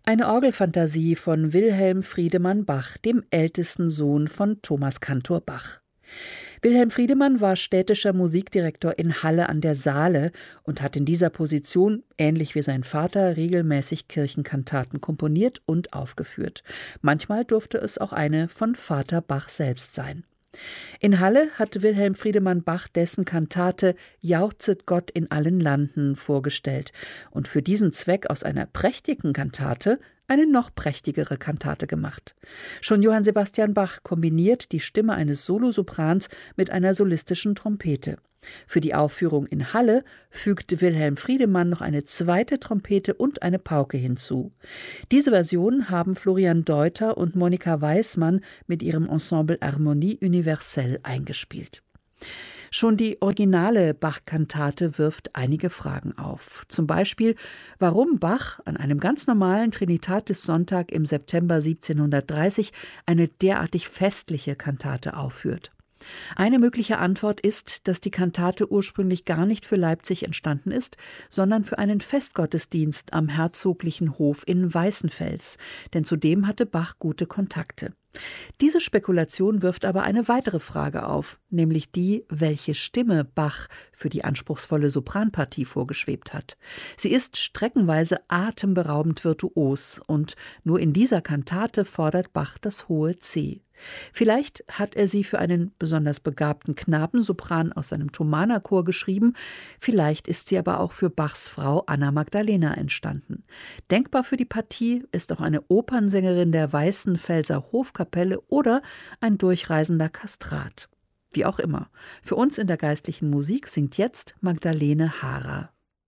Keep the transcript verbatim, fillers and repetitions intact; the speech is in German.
Eine Orgelfantasie von Wilhelm Friedemann Bach, dem ältesten Sohn von Thomas Cantor Bach. Wilhelm Friedemann war städtischer Musikdirektor in Halle an der Saale und hat in dieser Position, ähnlich wie sein Vater, regelmäßig Kirchenkantaten komponiert und aufgeführt. Manchmal durfte es auch eine von Vater Bach selbst sein. In Halle hat Wilhelm Friedemann Bach dessen Kantate »Jauchzet Gott in allen Landen« vorgestellt und für diesen Zweck aus einer prächtigen Kantate eine noch prächtigere Kantate gemacht. Schon Johann Sebastian Bach kombiniert die Stimme eines Solosoprans mit einer solistischen Trompete. Für die Aufführung in Halle fügt Wilhelm Friedemann noch eine zweite Trompete und eine Pauke hinzu. Diese Version haben Florian Deuter und Monika Weissmann mit ihrem Ensemble Harmonie Universelle eingespielt. Schon die originale Bach-Kantate wirft einige Fragen auf. Zum Beispiel, warum Bach an einem ganz normalen Trinitatis-Sonntag im September siebzehnhundertdreißig eine derartig festliche Kantate aufführt. Eine mögliche Antwort ist, dass die Kantate ursprünglich gar nicht für Leipzig entstanden ist, sondern für einen Festgottesdienst am herzoglichen Hof in Weißenfels, denn zudem hatte Bach gute Kontakte. Diese Spekulation wirft aber eine weitere Frage auf, nämlich die, welche Stimme Bach für die anspruchsvolle Sopranpartie vorgeschwebt hat. Sie ist streckenweise atemberaubend virtuos und nur in dieser Kantate fordert Bach das hohe C. Vielleicht hat er sie für einen besonders begabten Knabensopran aus seinem Thomanerchor geschrieben, vielleicht ist sie aber auch für Bachs Frau Anna Magdalena entstanden. Denkbar für die Partie ist auch eine Opernsängerin der Weißenfelser Hofkapelle oder ein durchreisender Kastrat. Wie auch immer, für uns in der geistlichen Musik singt jetzt Magdalene Haarer.